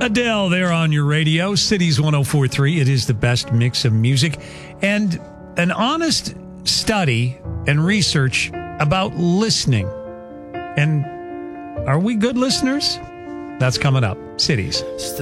Adele there on your radio, Cities 104.3. It is the best mix of music and an honest study and research about listening. And are we good listeners? That's coming up. Cities.